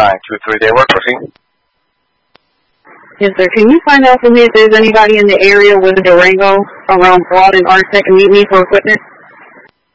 923, they work, proceed. Yes, sir. Can you find out for me if there's anybody in the area with a Durango around Broad and Arctic and meet me for equipment?